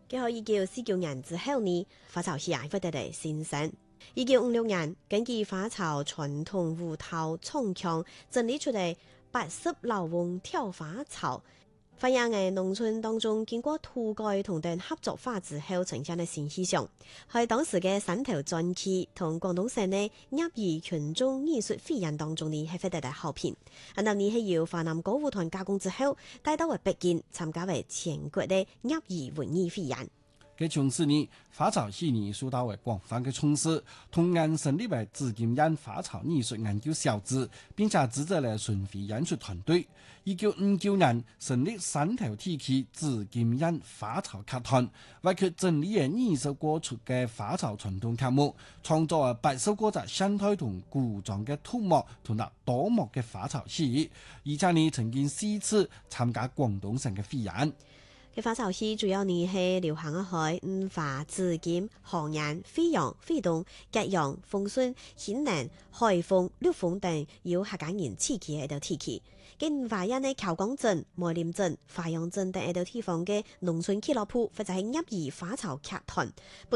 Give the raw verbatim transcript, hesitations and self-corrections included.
佢喺一九四九年之後呢，花草戲也會得嚟新生。一九五六年，根據花草傳統舞蹈創腔整理出嚟八十老翁跳花草。發現喺農村當中經過土改同等合作化之後呈現嘅新氣象，喺當時嘅山頭傳奇同廣東省嘅業餘群眾藝術匯演當中呢係獲得大好評。然後呢係由華南歌舞團加工之後帶到為北京參加為全國嘅業餘文藝匯演。 佢從事呢花草戲呢受到為廣泛嘅重視，同樣成立為紫金院花草藝術研究小組，並且組織了巡迴演出團隊。一九五九年成立山頭地區紫金院花草劇團，為佢整理嘅二十個出嘅花草傳統劇目，創作啊八十個隻現代同古裝嘅土木同埋多幕嘅花草戲，而且呢曾經四次參加廣東省嘅匯演。 嘅花草戲主要呢係流行嘅海五花、紫金、紅顏、飛揚、飛動、吉陽、豐順、顯能、海豐、陸豐等有客家人刺激嘅一道地區。嘅五花人嘅橋江鎮、梅林鎮、華陽鎮等一道地方嘅農村俱樂部，或者係業餘花草劇團。